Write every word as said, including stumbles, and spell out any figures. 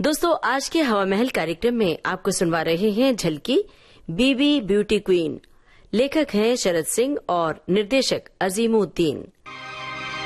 दोस्तों, आज के हवा महल कार्यक्रम में आपको सुनवा रहे हैं झलकी बीबी ब्यूटी क्वीन। लेखक हैं शरद सिंह और निर्देशक अजीमुद्दीन।